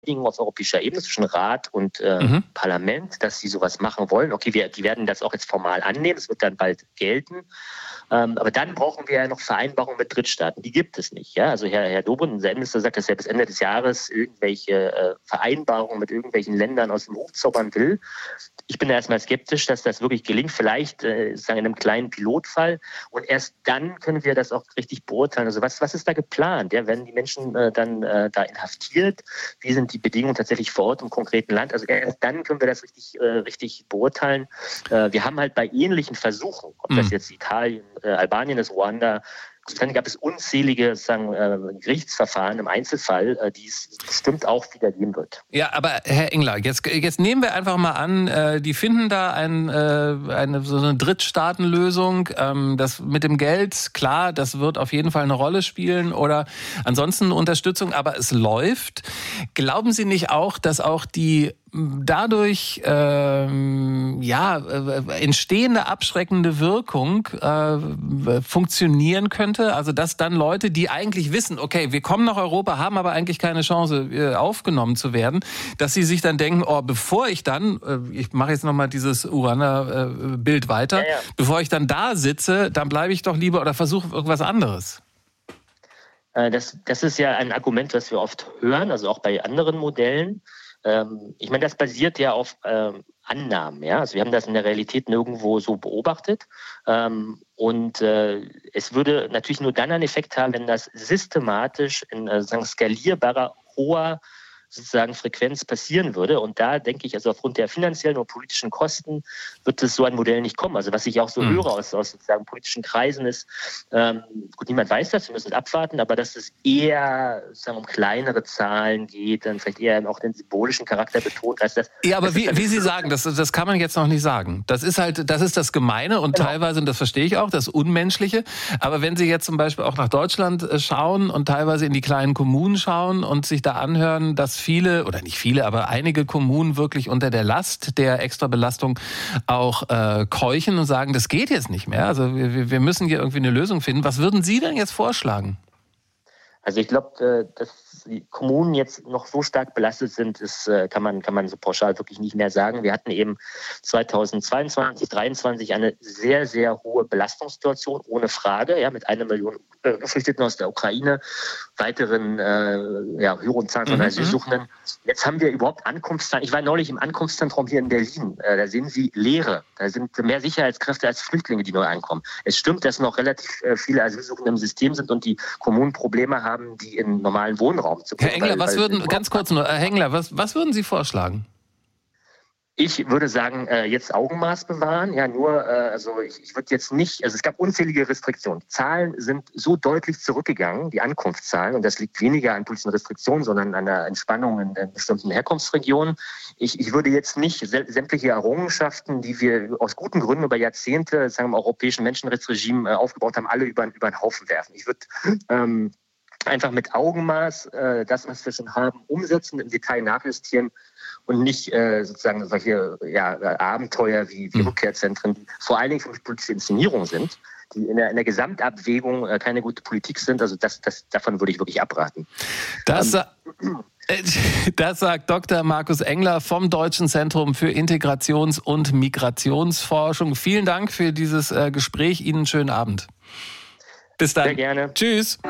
auf europäischer Ebene zwischen Rat und Parlament, dass sie sowas machen wollen. Okay, die werden das auch jetzt formal annehmen, es wird dann bald gelten. Aber dann brauchen wir ja noch Vereinbarungen mit Drittstaaten. Die gibt es nicht. Ja? Also Herr Dobrindt, unser Innenminister, sagt, dass er bis Ende des Jahres irgendwelche Vereinbarungen mit irgendwelchen Ländern aus dem Hut zaubern will. Ich bin da erstmal skeptisch, dass das wirklich gelingt. Vielleicht sozusagen in einem kleinen Pilotfall. Und erst dann können wir das auch richtig beurteilen. Also was ist da geplant? Ja? Werden die Menschen dann da inhaftiert? Wie sind die Bedingungen tatsächlich vor Ort im konkreten Land? Also erst dann können wir das richtig beurteilen. Wir haben halt bei ähnlichen Versuchen, ob das jetzt Italien, Albanien ist, Ruanda, dann gab es unzählige Gerichtsverfahren im Einzelfall, die es bestimmt auch wieder geben wird. Ja, aber Herr Engler, jetzt nehmen wir einfach mal an, die finden da so eine Drittstaatenlösung. Das mit dem Geld, klar, das wird auf jeden Fall eine Rolle spielen oder ansonsten Unterstützung, aber es läuft. Glauben Sie nicht auch, dass auch die dadurch entstehende abschreckende Wirkung funktionieren könnte? Also dass dann Leute, die eigentlich wissen, okay, wir kommen nach Europa, haben aber eigentlich keine Chance, aufgenommen zu werden, dass sie sich dann denken, bevor ich dann, ich mache jetzt nochmal dieses Uganda-Bild weiter, bevor ich dann da sitze, dann bleibe ich doch lieber oder versuche irgendwas anderes. Das ist ja ein Argument, das wir oft hören, also auch bei anderen Modellen. Ich meine, das basiert ja auf Annahmen. Ja? Also wir haben das in der Realität nirgendwo so beobachtet. Und es würde natürlich nur dann einen Effekt haben, wenn das systematisch in skalierbarer, hoher Frequenz passieren würde. Und da denke ich, also aufgrund der finanziellen und politischen Kosten wird es so ein Modell nicht kommen. Also was ich auch so höre aus sozusagen politischen Kreisen ist, gut, niemand weiß das, wir müssen es abwarten, aber dass es eher um kleinere Zahlen geht, dann vielleicht eher auch den symbolischen Charakter betont. Als das, ja, aber wie Sie sagen, das kann man jetzt noch nicht sagen. Das ist das Gemeine und teilweise, und das verstehe ich auch, das Unmenschliche. Aber wenn Sie jetzt zum Beispiel auch nach Deutschland schauen und teilweise in die kleinen Kommunen schauen und sich da anhören, dass viele, oder nicht viele, aber einige Kommunen wirklich unter der Last der Extrabelastung auch keuchen und sagen, das geht jetzt nicht mehr. Also wir müssen hier irgendwie eine Lösung finden. Was würden Sie denn jetzt vorschlagen? Also ich glaube, dass die Kommunen jetzt noch so stark belastet sind, kann man so pauschal wirklich nicht mehr sagen. Wir hatten eben 2022, 2023 eine sehr, sehr hohe Belastungssituation, ohne Frage, ja, mit 1 Million Geflüchteten aus der Ukraine, weiteren höheren Zahlen von Asylsuchenden. Jetzt haben wir überhaupt Ankunftszahlen. Ich war neulich im Ankunftszentrum hier in Berlin. Da sehen Sie Leere. Da sind mehr Sicherheitskräfte als Flüchtlinge, die neu ankommen. Es stimmt, dass noch relativ viele Asylsuchende im System sind und die Kommunen Probleme haben, die in normalen Wohnraum zu kommen. Herr Engler, was würden Sie vorschlagen? Ich würde sagen, jetzt Augenmaß bewahren. Ja, nur, ich würde jetzt nicht, also es gab unzählige Restriktionen. Die Zahlen sind so deutlich zurückgegangen, die Ankunftszahlen, und das liegt weniger an politischen Restriktionen, sondern an der Entspannung in bestimmten Herkunftsregionen. Ich würde jetzt nicht sämtliche Errungenschaften, die wir aus guten Gründen über Jahrzehnte, im europäischen Menschenrechtsregime aufgebaut haben, alle über den Haufen werfen. Ich würde einfach mit Augenmaß das, was wir schon haben, umsetzen, im Detail nachjustieren und nicht solche Abenteuer wie Rückkehrzentren, die vor allen Dingen für politische Inszenierung sind, die in der Gesamtabwägung keine gute Politik sind. Also davon würde ich wirklich abraten. Das sagt Dr. Markus Engler vom Deutschen Zentrum für Integrations- und Migrationsforschung. Vielen Dank für dieses Gespräch. Ihnen einen schönen Abend. Bis dann. Sehr gerne. Tschüss.